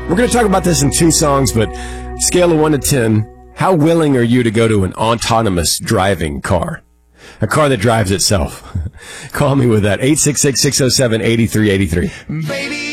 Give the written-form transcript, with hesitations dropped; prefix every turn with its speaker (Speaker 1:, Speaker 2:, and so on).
Speaker 1: We're going to talk about this in 2 songs, but scale of 1 to 10, how willing are you to go to an autonomous driving car? A car that drives itself. Call me with that. 866-607-8383.
Speaker 2: Baby.